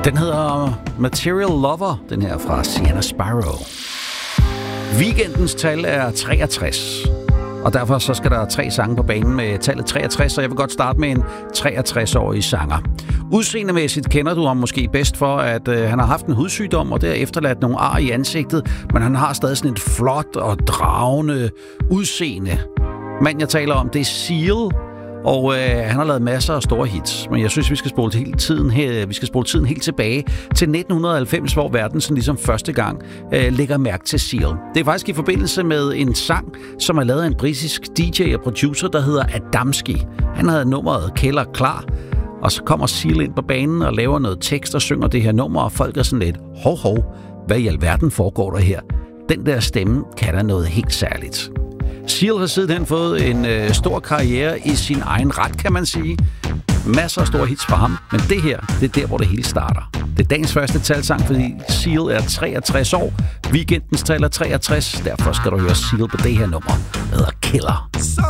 Den hedder Material Lover, den her fra Sienna Sparrow. Weekendens tal er 63, og derfor så skal der 3 sange på banen med tallet 63, så jeg vil godt starte med en 63-årig sanger. Udseendemæssigt kender du ham måske bedst for, at han har haft en hudsygdom, og det har efterladt nogle ar i ansigtet, men han har stadig sådan et flot og dragende udseende. Manden, jeg taler om, det er Seal, og han har lavet masser af store hits, men jeg synes, vi skal spole tiden helt tilbage til 1990, hvor verden sådan ligesom første gang lægger mærke til Seal. Det er faktisk i forbindelse med en sang, som er lavet af en britisk DJ og producer, der hedder Adamski. Han havde nummeret Killer klar, og så kommer Seal ind på banen og laver noget tekst og synger det her nummer, og folk er sådan lidt, hov, hvad i alverden foregår der her? Den der stemme kan der noget helt særligt. Seal har sidenhen fået en stor karriere i sin egen ret, kan man sige. Masser af store hits for ham, men det her, det er der, hvor det hele starter. Det er dagens første talsang, fordi Seal er 63 år. Weekendens tal er 63, derfor skal du høre Seal på det her nummer, der hedder Killer.